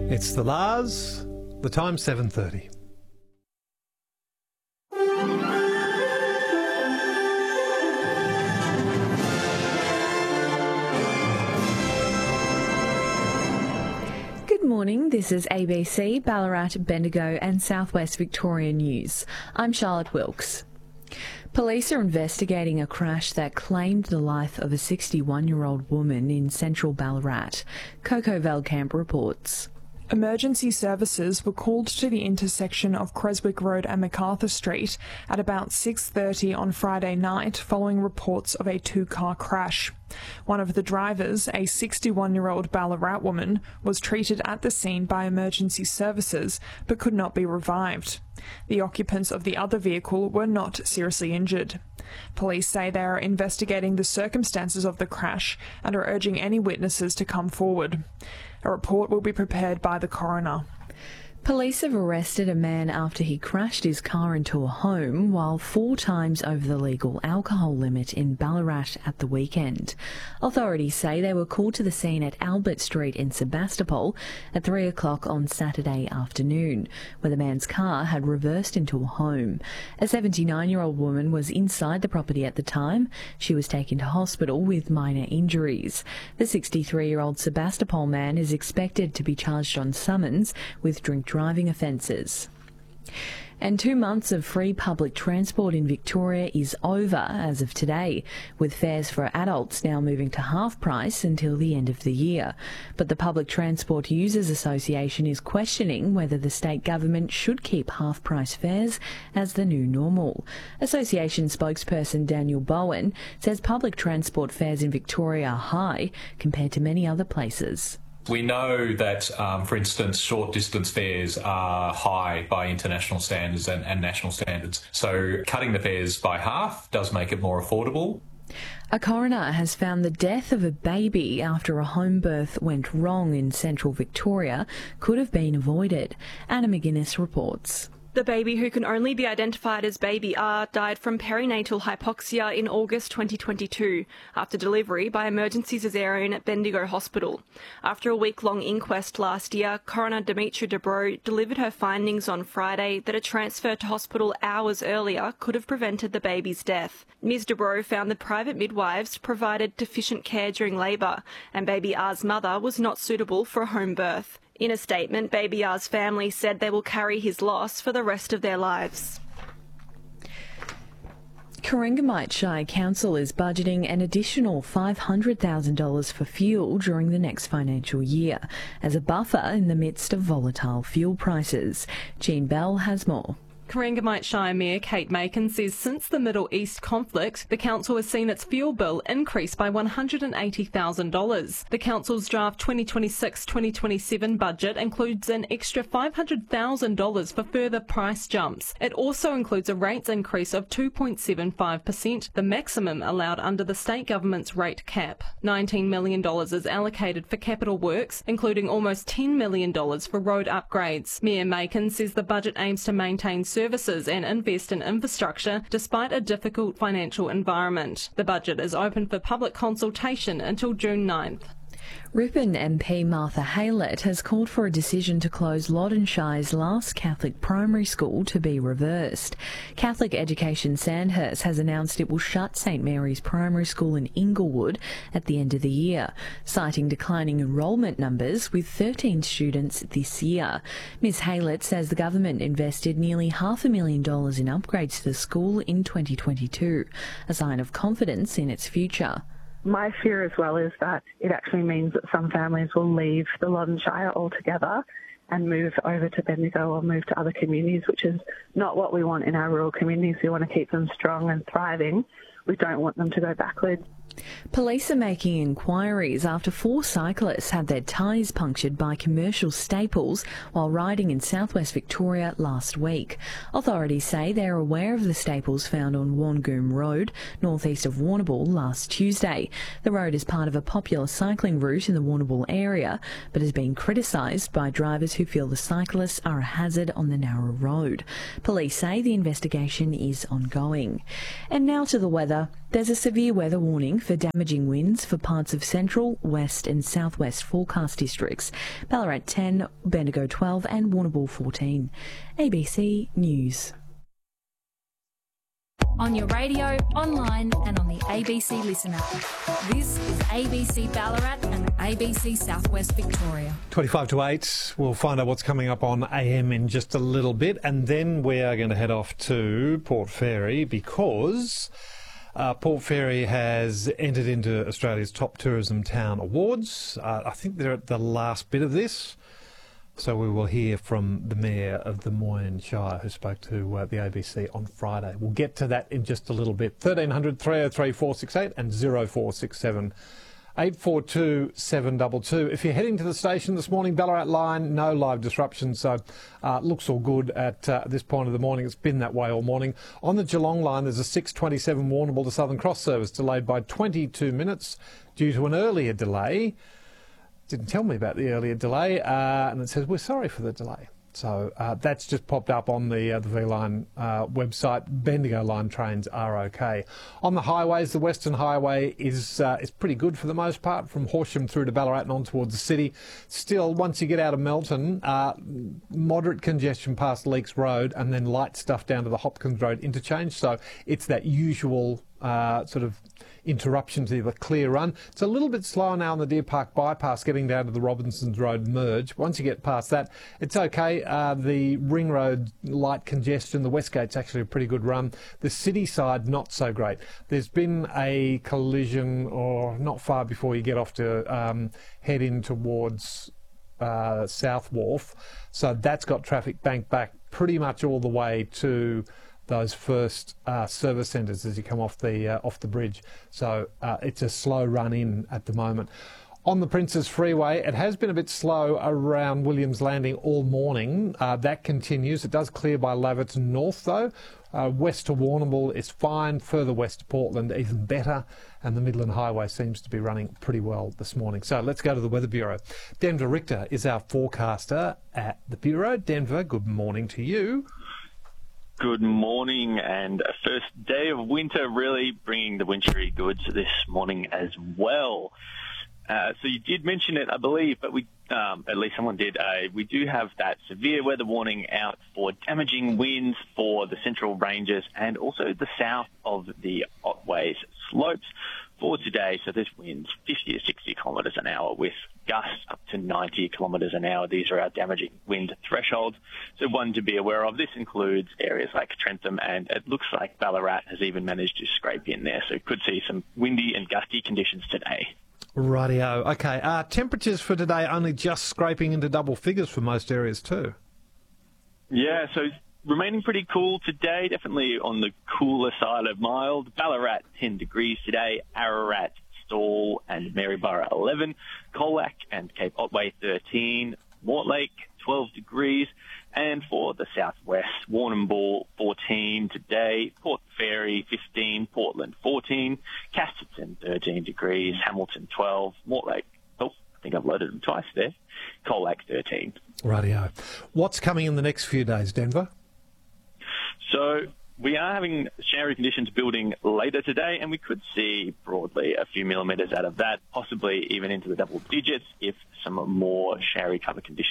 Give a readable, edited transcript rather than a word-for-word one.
It's the Lars. The time's 7:30. Good morning, this is ABC, Ballarat, Bendigo and Southwest Victoria News. I'm Charlotte Wilkes. Police are investigating a crash that claimed the life of a 61-year-old woman in central Ballarat. Coco Veldkamp reports. Emergency services were called to the intersection of Creswick Road and MacArthur Street at about 6:30 on Friday night following reports of a two-car crash. One of the drivers, a 61-year-old Ballarat woman, was treated at the scene by emergency services but could not be revived. The occupants of the other vehicle were not seriously injured. Police say they are investigating the circumstances of the crash and are urging any witnesses to come forward. A report will be prepared by the coroner. Police have arrested a man after he crashed his car into a home while 4 times over the legal alcohol limit in Ballarat at the weekend. Authorities say they were called to the scene at Albert Street in Sebastopol at 3 o'clock on Saturday afternoon, where the man's car had reversed into a home. A 79-year-old woman was inside the property at the time. She was taken to hospital with minor injuries. The 63-year-old Sebastopol man is expected to be charged on summons with drink driving offences. And 2 months of free public transport in Victoria is over as of today, with fares for adults now moving to half price until the end of the year. But the Public Transport Users Association is questioning whether the state government should keep half price fares as the new normal. Association spokesperson Daniel Bowen says public transport fares in Victoria are high compared to many other places. We know that, for instance, short distance fares are high by international standards and national standards. So cutting the fares by half does make it more affordable. A coroner has found the death of a baby after a home birth went wrong in central Victoria could have been avoided. Anna McGuinness reports. The baby, who can only be identified as Baby R, died from perinatal hypoxia in August 2022 after delivery by emergency caesarean at Bendigo Hospital. After a week-long inquest last year, coroner Demetria Dubrow delivered her findings on Friday that a transfer to hospital hours earlier could have prevented the baby's death. Ms Dubrow found that private midwives provided deficient care during labour and Baby R's mother was not suitable for a home birth. In a statement, Baby R's family said they will carry his loss for the rest of their lives. Corangamite Shire Council is budgeting an additional $500,000 for fuel during the next financial year, as a buffer in the midst of volatile fuel prices. Jean Bell has more. Corangamite Shire Mayor Kate Macon says since the Middle East conflict, the council has seen its fuel bill increase by $180,000. The council's draft 2026-2027 budget includes an extra $500,000 for further price jumps. It also includes a rates increase of 2.75%, the maximum allowed under the state government's rate cap. $19 million is allocated for capital works, including almost $10 million for road upgrades. Mayor Macon says the budget aims to maintain services and invest in infrastructure despite a difficult financial environment. The budget is open for public consultation until June 9th. Ripon MP Martha Haylett has called for a decision to close Loddon Shire's last Catholic primary school to be reversed. Catholic Education Sandhurst has announced it will shut St Mary's Primary School in Inglewood at the end of the year, citing declining enrolment numbers with 13 students this year. Ms Haylett says the government invested nearly $500,000 in upgrades to the school in 2022, a sign of confidence in its future. My fear as well is that it actually means that some families will leave the Loddon Shire altogether and move over to Bendigo or move to other communities, which is not what we want in our rural communities. We want to keep them strong and thriving. We don't want them to go backwards. Police are making inquiries after 4 cyclists had their tyres punctured by commercial staples while riding in southwest Victoria last week. Authorities say they are aware of the staples found on Warngoom Road, northeast of Warrnambool, last Tuesday. The road is part of a popular cycling route in the Warrnambool area, but has been criticised by drivers who feel the cyclists are a hazard on the narrow road. Police say the investigation is ongoing. And now to the weather. There's a severe weather warning for for damaging winds for parts of central, west and southwest forecast districts. Ballarat 10, Bendigo 12 and Warrnambool 14. ABC News. On your radio, online and on the ABC Listen app. This is ABC Ballarat and ABC Southwest Victoria. 25 to 8. We'll find out what's coming up on AM in just a little bit, and then we are going to head off to Port Fairy because Port Fairy has entered into Australia's Top Tourism Town Awards. I think they're at the last bit of this. So we will hear from the Mayor of the Moyne Shire, who spoke to the ABC on Friday. We'll get to that in just a little bit. 1300 303 468 and 0467 842 722. If you're heading to the station this morning, Ballarat line, no live disruption, so looks all good at this point of the morning. It's been that way all morning. On the Geelong line, there's a 6:27 Warrnambool to Southern Cross service delayed by 22 minutes due to an earlier delay. Didn't tell me about the earlier delay, and it says we're sorry for the delay. So that's just popped up on the V-Line website. Bendigo line trains are okay. On the highways, the Western Highway is pretty good for the most part, from Horsham through to Ballarat and on towards the city. Still, once you get out of Melton, moderate congestion past Leakes Road and then light stuff down to the Hopkins Road interchange. So it's that usual sort of interruption to the clear run. It's a little bit slower now on the Deer Park bypass getting down to the Robinsons Road merge. Once you get past that, it's okay. The Ring Road light congestion, the Westgate's actually a pretty good run. The city side, not so great. There's been a collision or not far before you get off to head in towards South Wharf. So that's got traffic banked back pretty much all the way to those first service centres as you come off the bridge. So it's a slow run in at the moment. On the Princes Freeway, it has been a bit slow around Williams Landing all morning. That continues. It does clear by Laverton North though. West to Warrnambool is fine. Further west to Portland, even better. And the Midland Highway seems to be running pretty well this morning. So let's go to the Weather Bureau. Denver Richter is our forecaster at the Bureau. Denver, good morning to you. Good morning, and a first day of winter, really bringing the wintry goods this morning as well. So you did mention it, I believe, but we, at least someone did, we do have that severe weather warning out for damaging winds for the central ranges and also the south of the Otways slopes for today. So there's winds 50 to 60 kilometres an hour with gusts up to 90 kilometres an hour. These are our damaging wind thresholds. So one to be aware of. This includes areas like Trentham, and it looks like Ballarat has even managed to scrape in there. So could see some windy and gusty conditions today. Rightio. Okay. Temperatures for today only just scraping into double figures for most areas too. Yeah, so remaining pretty cool today, definitely on the cooler side of mild. Ballarat 10 degrees today, Ararat, Stawell and Maryborough 11, Colac and Cape Otway 13, Mortlake 12 degrees, and for the southwest, Warrnambool 14 today, Port Fairy 15, Portland 14, Casterton 13 degrees, Hamilton 12, Mortlake, I think I've loaded them twice there, Colac 13. Rightio. What's coming in the next few days, Denver? So we are having showery conditions building later today, and we could see broadly a few millimetres out of that, possibly even into the double digits if some more showery cover conditions